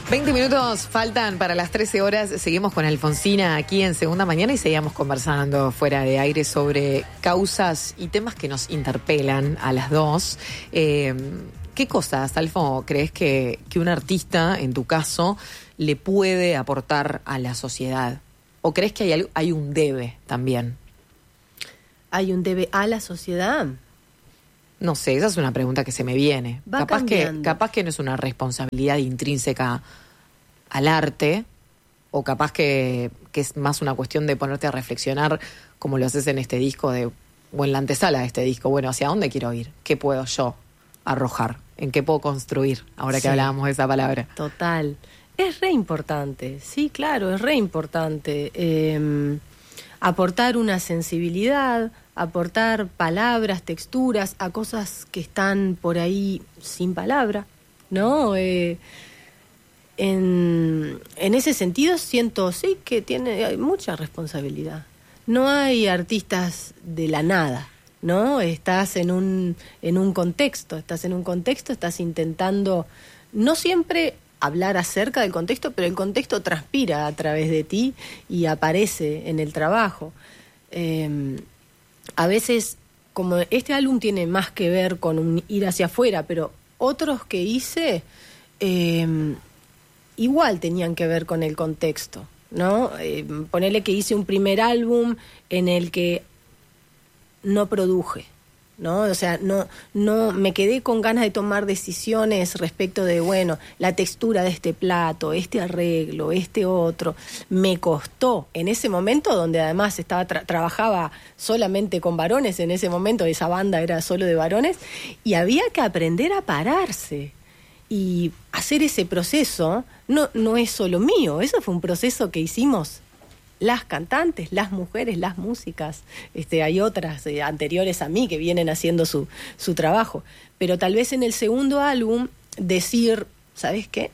20 minutos faltan para las 13 horas. Seguimos con Alfonsina aquí en Segunda Mañana y seguimos conversando fuera de aire sobre causas y temas que nos interpelan a las dos. ¿Qué cosas, Alfo, crees que un artista, en tu caso, le puede aportar a la sociedad? ¿O crees que hay un debe también? ¿Hay un debe a la sociedad? No sé, esa es una pregunta que se me viene. Capaz que no es una responsabilidad intrínseca al arte, o capaz que es más una cuestión de ponerte a reflexionar como lo haces en este disco o en la antesala de este disco. Bueno, ¿hacia dónde quiero ir? ¿Qué puedo yo arrojar? ¿En qué puedo construir? Ahora que hablábamos de esa palabra. Total. Es re importante, sí, claro, es re importante. Aportar una sensibilidad, aportar palabras, texturas a cosas que están por ahí sin palabra, ¿no? En ese sentido siento, sí, que hay mucha responsabilidad. No hay artistas de la nada, ¿no? Estás en un contexto, estás intentando, no siempre hablar acerca del contexto, pero el contexto transpira a través de ti y aparece en el trabajo. A veces, como este álbum tiene más que ver con un ir hacia afuera, pero otros que hice igual tenían que ver con el contexto, ¿no? Ponerle que hice un primer álbum en el que no produje, ¿no? O sea, no me quedé con ganas de tomar decisiones respecto de, bueno, la textura de este plato, este arreglo, este otro. Me costó en ese momento, donde además trabajaba solamente con varones, en ese momento esa banda era solo de varones, y había que aprender a pararse y hacer ese proceso. No es solo mío, eso fue un proceso que hicimos las cantantes, las mujeres, las músicas. Hay otras anteriores a mí que vienen haciendo su trabajo. Pero tal vez en el segundo álbum decir, ¿sabes qué?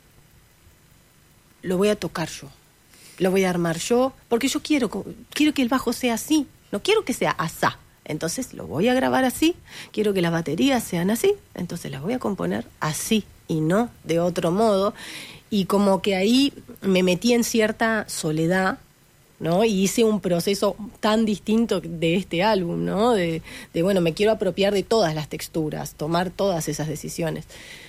Lo voy a tocar yo, lo voy a armar yo, porque yo quiero que el bajo sea así, no quiero que sea asá. Entonces lo voy a grabar así, quiero que las baterías sean así, entonces las voy a componer así y no de otro modo. Y como que ahí me metí en cierta soledad, ¿no? Y hice un proceso tan distinto de este álbum, ¿no? De bueno, me quiero apropiar de todas las texturas, tomar todas esas decisiones.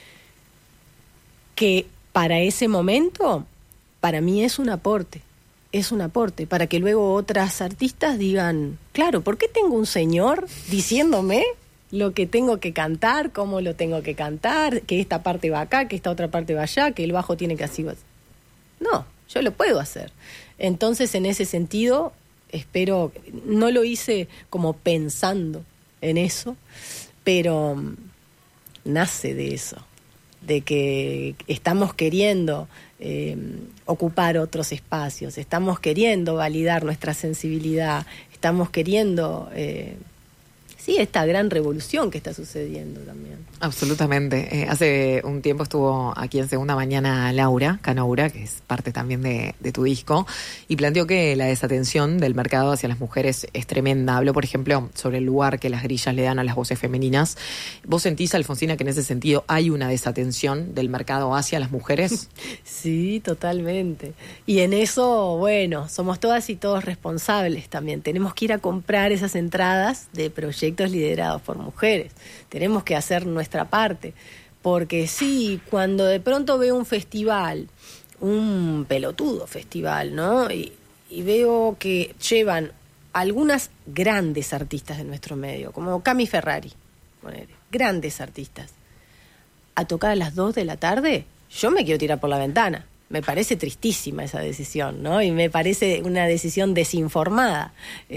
Que para ese momento, para mí es un aporte, para que luego otras artistas digan, claro, ¿por qué tengo un señor diciéndome lo que tengo que cantar, cómo lo tengo que cantar, que esta parte va acá, que esta otra parte va allá, que el bajo tiene que así? No, yo lo puedo hacer. Entonces, en ese sentido, espero, no lo hice como pensando en eso, pero nace de eso, de que estamos queriendo ocupar otros espacios, estamos queriendo validar nuestra sensibilidad, estamos queriendo esta gran revolución que está sucediendo también. Absolutamente. Hace un tiempo estuvo aquí en Segunda Mañana Laura Canoura, que es parte también de tu disco, y planteó que la desatención del mercado hacia las mujeres es tremenda. Habló, por ejemplo, sobre el lugar que las grillas le dan a las voces femeninas. ¿Vos sentís, Alfonsina, que en ese sentido hay una desatención del mercado hacia las mujeres? Sí, totalmente. Y en eso, bueno, somos todas y todos responsables también. Tenemos que ir a comprar esas entradas de proyectos liderados por mujeres. Tenemos que hacer nuestra parte, porque sí, cuando de pronto veo un festival, un pelotudo festival, ¿no? Y veo que llevan algunas grandes artistas de nuestro medio, como Cami Ferrari, grandes artistas, a tocar a las 2 de la tarde, yo me quiero tirar por la ventana. Me parece tristísima esa decisión, ¿no? Y me parece una decisión desinformada.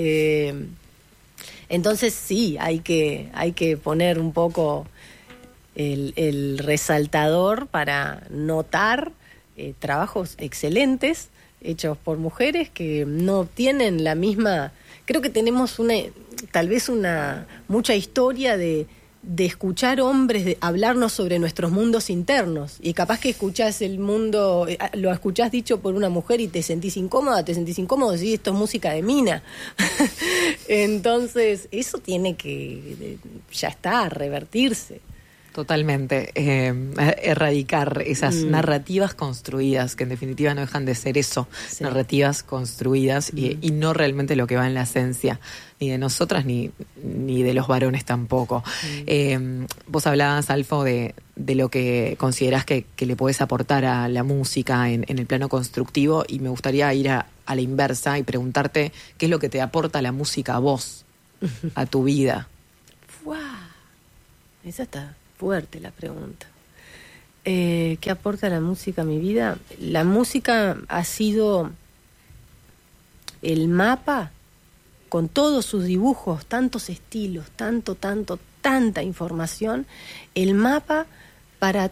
Entonces sí, hay que poner un poco el resaltador para notar trabajos excelentes hechos por mujeres que no tienen la misma. Creo que tenemos tal vez mucha historia de escuchar hombres hablarnos sobre nuestros mundos internos, y capaz que escuchás el mundo, lo escuchás dicho por una mujer y te sentís incómodo, decís, esto es música de mina. Entonces eso tiene que, ya está, revertirse. Totalmente. Erradicar esas narrativas construidas, que en definitiva no dejan de ser eso, narrativas construidas y no realmente lo que va en la esencia, ni de nosotras ni de los varones tampoco. Vos hablabas, Alfo, de lo que considerás que le podés aportar a la música en el plano constructivo, y me gustaría ir a la inversa y preguntarte qué es lo que te aporta la música a vos, a tu vida. ¡Wow! Esa está fuerte la pregunta. ¿Qué aporta la música a mi vida? La música ha sido el mapa con todos sus dibujos, tantos estilos, tanta información, el mapa para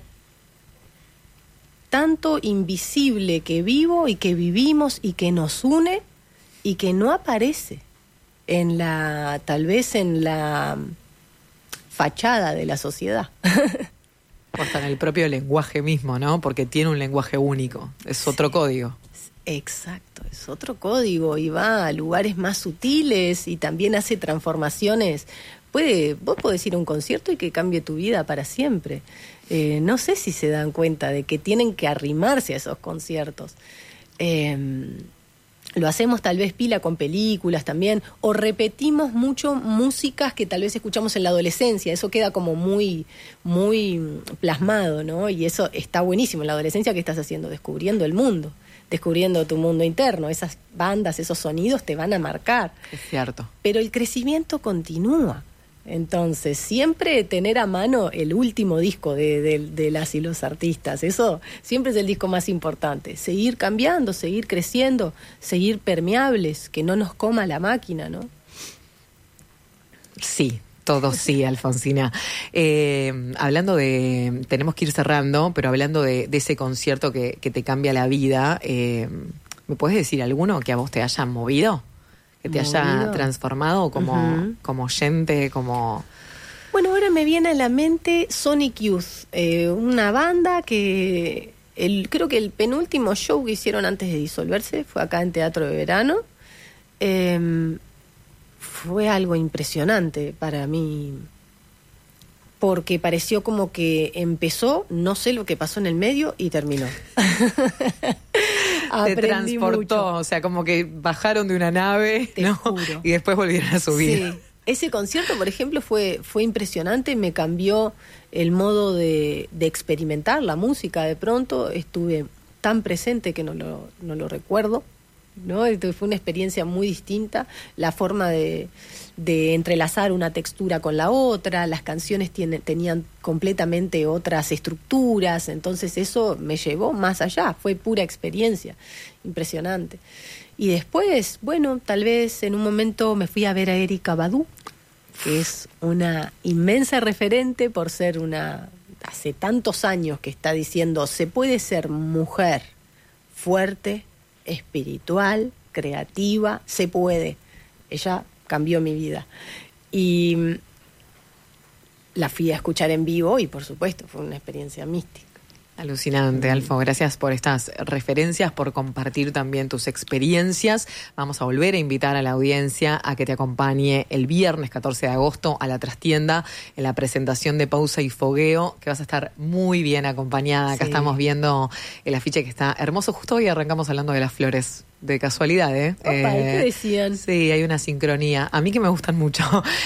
tanto invisible que vivo y que vivimos y que nos une y que no aparece tal vez en la fachada de la sociedad. O hasta en el propio lenguaje mismo, ¿no? Porque tiene un lenguaje único, es otro código. Exacto, es otro código y va a lugares más sutiles y también hace transformaciones. Vos podés ir a un concierto y que cambie tu vida para siempre. No sé si se dan cuenta de que tienen que arrimarse a esos conciertos. Lo hacemos tal vez pila con películas también, o repetimos mucho músicas que tal vez escuchamos en la adolescencia, eso queda como muy, muy plasmado, ¿no? Y eso está buenísimo en la adolescencia. ¿Qué estás haciendo? Descubriendo el mundo, descubriendo tu mundo interno. Esas bandas, esos sonidos te van a marcar. Es cierto. Pero el crecimiento continúa. Entonces, siempre tener a mano el último disco de las y los artistas, eso siempre es el disco más importante. Seguir cambiando, seguir creciendo, seguir permeables, que no nos coma la máquina, ¿no? Sí, todo sí, Alfonsina. Hablando tenemos que ir cerrando, pero hablando de ese concierto que te cambia la vida, ¿me puedes decir alguno que a vos te haya movido? Que te haya transformado como oyente, como... Bueno, ahora me viene a la mente Sonic Youth, una banda que creo que el penúltimo show que hicieron antes de disolverse fue acá en Teatro de Verano. Fue algo impresionante para mí, porque pareció como que empezó, no sé lo que pasó en el medio, y terminó. Te transportó, mucho. O sea, como que bajaron de una nave, Te juro. Y después volvieron a subir. Sí. Ese concierto, por ejemplo, fue impresionante, me cambió el modo de experimentar la música. De pronto estuve tan presente que no lo recuerdo, ¿no? Entonces fue una experiencia muy distinta, la forma de entrelazar una textura con la otra, las canciones tenían completamente otras estructuras, entonces eso me llevó más allá, fue pura experiencia, impresionante. Y después, bueno, tal vez en un momento me fui a ver a Erykah Badu, que es una inmensa referente por ser hace tantos años que está diciendo, se puede ser mujer fuerte, espiritual, creativa, se puede. Ella cambió mi vida. Y la fui a escuchar en vivo y, por supuesto, fue una experiencia mística. Alucinante, Alfo. Gracias por estas referencias, por compartir también tus experiencias. Vamos a volver a invitar a la audiencia a que te acompañe el viernes 14 de agosto a la Trastienda en la presentación de Pausa y Fogueo, que vas a estar muy bien acompañada. Acá estamos viendo el afiche que está hermoso. Justo hoy arrancamos hablando de las flores. De casualidad, ¿eh? Opa, ¿qué decían? Sí, hay una sincronía. A mí que me gustan mucho.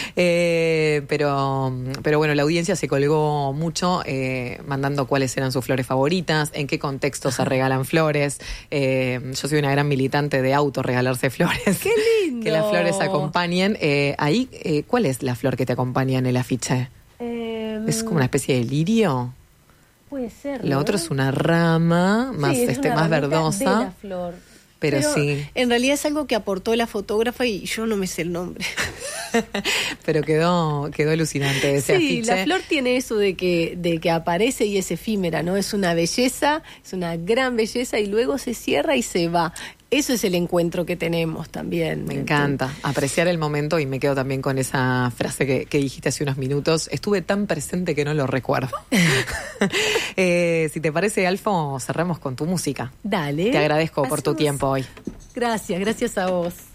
Pero bueno, la audiencia se colgó mucho mandando cuáles eran sus flores favoritas, en qué contexto se regalan flores. Yo soy una gran militante de autorregalarse flores. ¡Qué lindo! Que las flores acompañen. ¿Cuál es la flor que te acompaña en el afiche? ¿Es como una especie de lirio? Puede ser, La otra es una rama más, más verdosa. De la flor. Pero sí. En realidad es algo que aportó la fotógrafa y yo no me sé el nombre. Pero quedó alucinante ese afiche. Sí, la flor tiene eso de que aparece y es efímera, ¿no? Es una belleza, es una gran belleza y luego se cierra y se va. Eso es el encuentro que tenemos también. Me encanta, apreciar el momento, y me quedo también con esa frase que dijiste hace unos minutos. Estuve tan presente que no lo recuerdo. Si te parece, Alfo, cerramos con tu música. Dale. Te agradezco por tu tiempo hoy. Gracias a vos.